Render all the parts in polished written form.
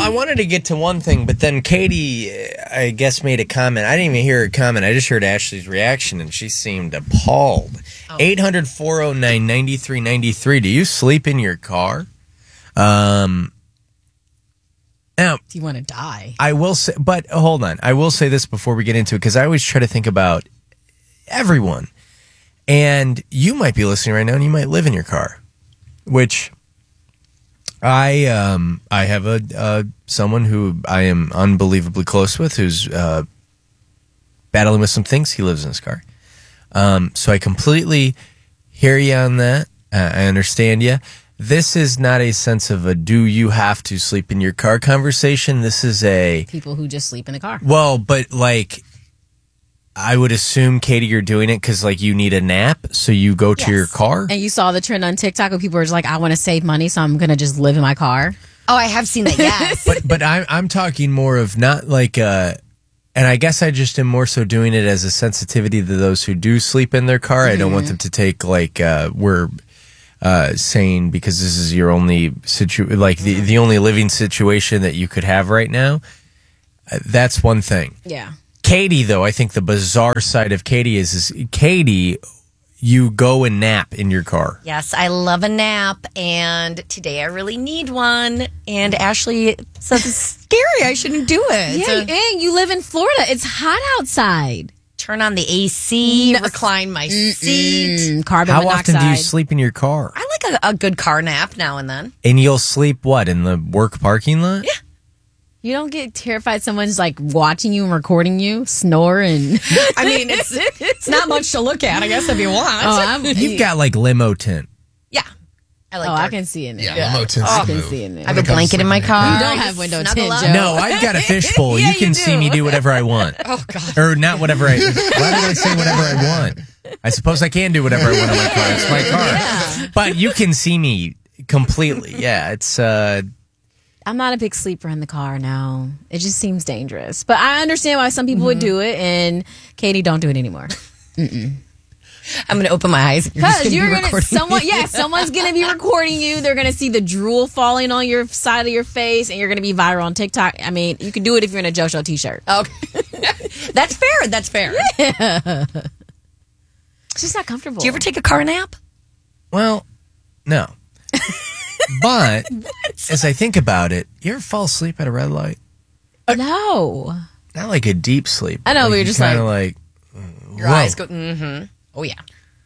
I wanted to get to one thing, but then Katie, I guess, made a comment. I didn't even hear her comment. I just heard Ashley's reaction, and she seemed appalled. 800-409-9393. Do you sleep in your car? Now, Do you want to die? I will say, but hold on. I will say this before we get into it, because I always try to think about everyone. And you might be listening right now, and you might live in your car, which I have someone who I am unbelievably close with who's battling with some things. He lives in his car. So I completely hear you on that. I understand you. This is not a sense of a do you have to sleep in your car conversation. This is a... People who just sleep in the car. Well, but like... I would assume, Katie, you're doing it because, like, you need a nap, so you go to your car? And you saw the trend on TikTok where people were just like, I want to save money, so I'm going to just live in my car. Oh, I have seen that, yes. But I'm talking more of not like and I guess I just am more so doing it as a sensitivity to those who do sleep in their car. I don't want them to take, like, we're saying because this is your only the only living situation that you could have right now. That's one thing. Yeah. Katie, though, I think the bizarre side of Katie is Katie, you go and nap in your car. Yes, I love a nap, and today I really need one. And Ashley says it's scary. I shouldn't do it. Yeah, and you live in Florida. It's hot outside. Turn on the AC, recline my seat. Carbon How monoxide. often do you sleep in your car? I like a good car nap now and then. And you'll sleep, what, in the work parking lot? Yeah. You don't get terrified someone's like watching you and recording you snore and... I mean, it's not much to look at, I guess, if you want. You've got like limo tent. Yeah. I like I dark. can see in there. Yeah, limo tents. I can see in there. I have a blanket in my car. You don't have window Snuggle tint, up. Joe. No, I've got a fishbowl. Yeah, you can you see do. me do whatever I want. Oh, God. Or not whatever I... Why did I say whatever I want? I suppose I can do whatever I want in my car. It's my car. Yeah. But you can see me completely. Yeah, it's... I'm not a big sleeper in the car now. It just seems dangerous. But I understand why some people would do it, and Katie, don't do it anymore. I'm going to open my eyes. Because you're going to someone's gonna be recording you. They're gonna see the drool falling on your side of your face, and you're gonna be viral on TikTok. I mean, you can do it if you're in a JoShow t-shirt. Okay. That's fair. That's fair. It's just not comfortable. Do you ever take a car nap? Well, no. But as I think about it, you ever fall asleep at a red light? No. Not like a deep sleep. I know, but you're just kind of like... Your eyes go, Oh, yeah.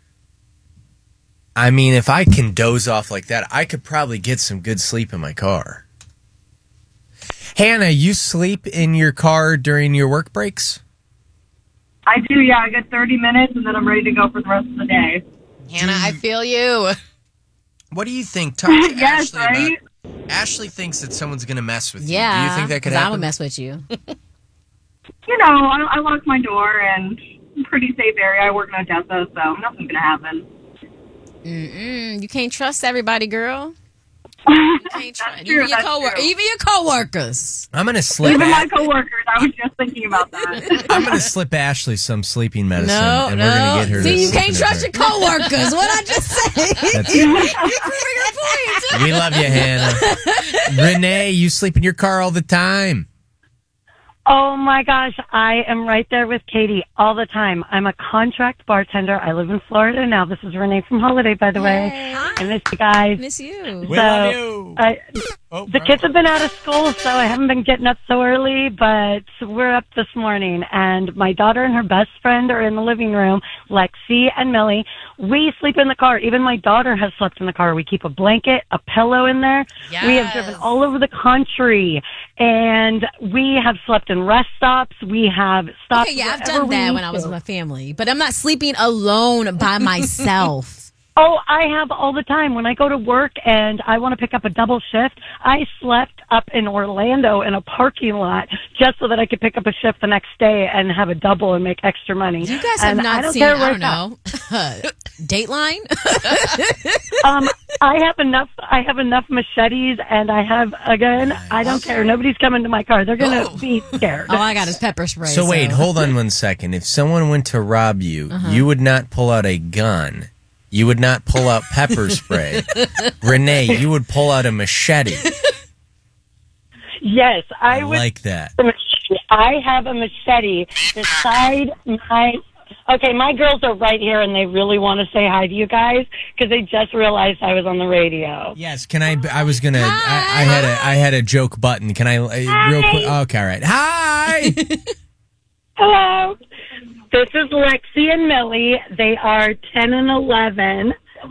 I mean, if I can doze off like that, I could probably get some good sleep in my car. Hannah, you sleep in your car during your work breaks? I do, yeah. I get 30 minutes, and then I'm ready to go for the rest of the day. Hannah, I feel you. What do you think? Talk to Yes, Ashley right? about... Ashley thinks that someone's going to mess with you. Yeah. Do you think that could 'cause happen? I would mess with you. You know, I lock my door, and I'm pretty safe area. I work in Odessa, so nothing's going to happen. You can't trust everybody, girl. You can't trust true, even your that's true. even your coworkers. I'm going to slip... Even my coworkers, I was just thinking about that. I'm going to slip Ashley some sleeping medicine, No, and we're going to get her to See, you sleep can't in trust her your coworkers. What I just say? That's- You're proving your point. We love you, Hannah. Renee, you sleep in your car all the time. Oh my gosh, I am right there with Katie all the time. I'm a contract bartender. I live in Florida now. This is Renee from Holiday, by the way. I miss you guys. Miss you. We love you. The kids have been out of school, so I haven't been getting up so early, but we're up this morning, and my daughter and her best friend are in the living room, Lexi and Millie. We sleep in the car. Even my daughter has slept in the car. We keep a blanket, a pillow in there. Yes. We have driven all over the country, and we have slept in rest stops. We have stopped. Okay, yeah, I've wherever done we that need when I was to. with my family, but I'm not sleeping alone by myself. Oh, I have all the time. When I go to work and I want to pick up a double shift, I slept up in Orlando in a parking lot just so that I could pick up a shift the next day and have a double and make extra money. You guys have And not seen, care I where don't know, Dateline? I have enough machetes, and I have, again, I don't care. Nobody's coming to my car. They're going to be scared. All I got is pepper spray. So wait, hold on one second. If someone went to rob you, you would not pull out a gun. You would not pull out pepper spray. Renee, you would pull out a machete. Yes, I would. like that. I have a machete beside my. Okay, my girls are right here, and they really want to say hi to you guys because they just realized I was on the radio. Yes, can I was gonna. I had a joke button. Can I real quick? Okay, all right. Hi. Hello. This is Lexi and Millie. They are 10 and 11,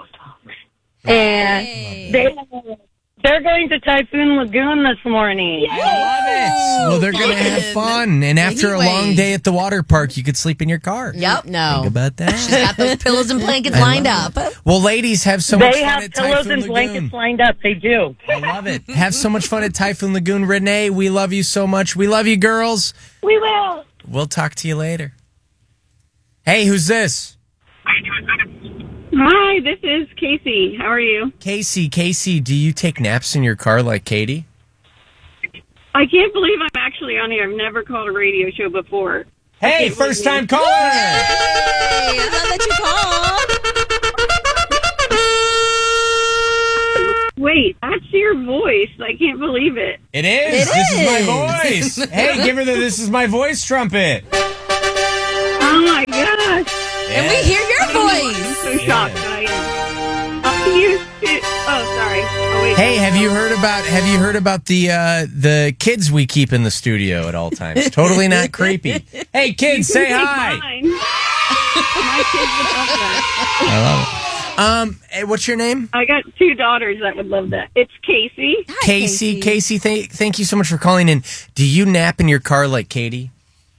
and they're going to Typhoon Lagoon this morning. I love it. Well, they're going to have fun. And after a long day at the water park, you could sleep in your car. Yep. No. Think about that. She's got those pillows and blankets lined up. Well, ladies, have so much They fun have at pillows Typhoon and Lagoon. blankets lined up. They do. I love it. Have so much fun at Typhoon Lagoon. Renee, we love you so much. We love you, girls. We will. We'll talk to you later. Hey, who's this? Hi, this is Casey. How are you? Casey, do you take naps in your car like Katie? I can't believe I'm actually on here. I've never called a radio show before. Hey, first time caller. Hey, I love that you called. Wait, that's your voice. I can't believe it. It is. This is my voice. Hey, give her the This Is My Voice trumpet. Oh my gosh. And we hear your I'm voice. so shocked that I am. Oh, sorry. Oh, wait. Hey, have you heard about the kids we keep in the studio at all times? Totally not creepy. Hey, kids, say hi. Mine. My kids would love that. I love it. Hey, what's your name? I got 2 daughters that would love that. It's Casey. Hi, Casey, thank you so much for calling in. Do you nap in your car like Katie?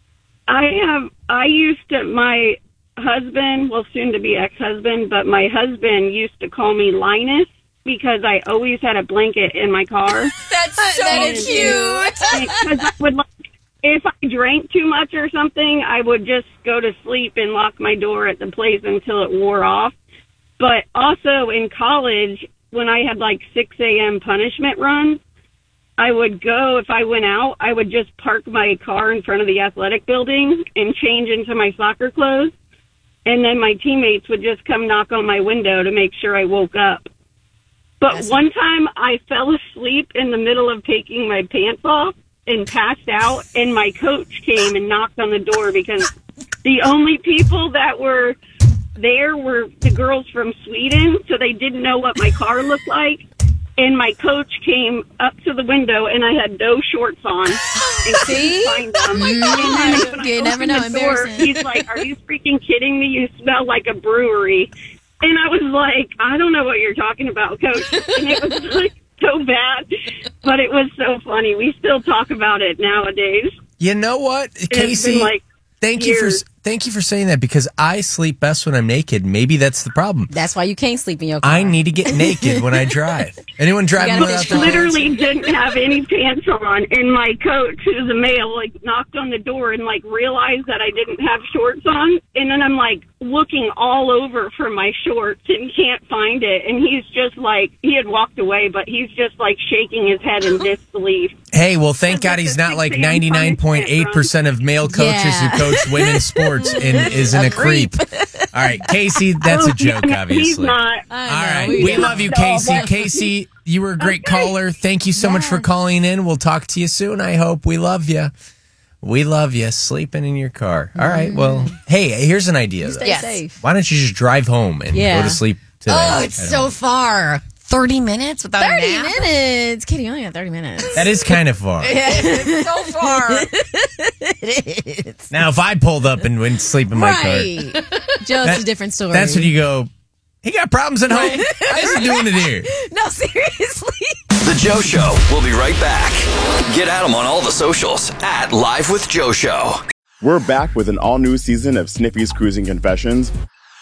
I used to, my husband, well, soon to be ex-husband, but my husband used to call me Linus because I always had a blanket in my car. That's so cute. Because I would, if I drank too much or something, I would just go to sleep and lock my door at the place until it wore off. But also in college, when I had like 6 a.m. punishment runs, I would go, if I went out, I would just park my car in front of the athletic building and change into my soccer clothes. And then my teammates would just come knock on my window to make sure I woke up. But one time I fell asleep in the middle of taking my pants off and passed out, and my coach came and knocked on the door because the only people that were there were the girls from Sweden, so they didn't know what my car looked like. And my coach came up to the window, and I had no shorts on. And See? couldn't find them. You never know. The door, Embarrassing. he's like, "Are you freaking kidding me? You smell like a brewery." And I was like, "I don't know what you're talking about, Coach." And it was like so bad, but it was so funny. We still talk about it nowadays. You know what, It's Casey? been like Thank years. you for saying that, because I sleep best when I'm naked. Maybe that's the problem. That's why you can't sleep in your car. I need to get naked when I drive. Anyone driving gotta without get their pants? Literally didn't have any pants on, and my coach, who's a male, like knocked on the door and like realized that I didn't have shorts on, and then I'm like looking all over for my shorts and can't find it, and he's just like, he had walked away, but he's just like shaking his head in disbelief. Hey, well, thank God he's not like 99.8% of male coaches who coach women's sports and isn't a creep. All right, Casey, that's a joke, Yeah, no, obviously. he's not. All right, we love you, Casey. Casey, you were a great caller. Thank you so much for calling in. We'll talk to you soon, I hope. We love you. We love you. Sleeping in your car. All right, well, hey, here's an idea, though. Stay safe. Why don't you just drive home and go to sleep today? Oh, it's so far. 30 minutes without a 30 nap? minutes. Kitty, you only got 30 minutes. That is kind of far. It's so far. It is. Now, if I pulled up and went to sleep in my car, Right. Joe, it's a different story. that's when you go, he got problems at home. How's he doing it here? No, seriously. The Joe Show. We'll be right back. Get at him on all the socials at Live with Joe Show. We're back with an all-new season of Snippy's Cruising Confessions.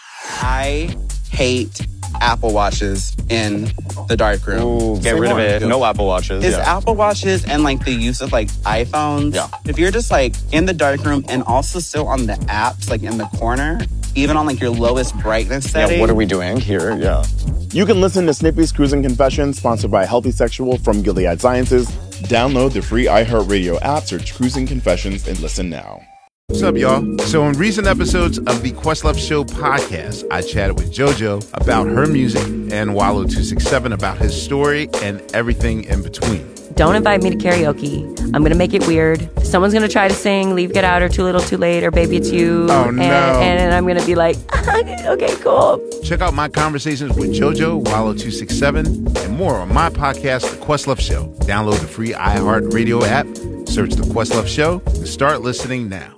I hate Apple Watches in the darkroom. Ooh, get rid of it. No Apple Watches. It's Apple Watches and like the use of like iPhones. Yeah. If you're just like in the darkroom and also still on the apps, like in the corner, even on like your lowest brightness setting. Yeah, what are we doing here? Yeah. You can listen to Snippy's Cruising Confessions, sponsored by Healthy Sexual from Gilead Sciences. Download the free iHeartRadio app, search Cruising Confessions, and listen now. What's up, y'all? So in recent episodes of the Questlove Show podcast, I chatted with JoJo about her music and Wallow267 about his story and everything in between. don't invite me to karaoke. I'm going to make it weird. Someone's going to try to sing Leave, Get Out, or Too Little, Too Late, or Baby It's You. Oh, no. And I'm going to be like, okay, cool. Check out my conversations with JoJo, Wallow267, and more on my podcast, The Questlove Show. Download the free iHeartRadio app, search The Questlove Show, and start listening now.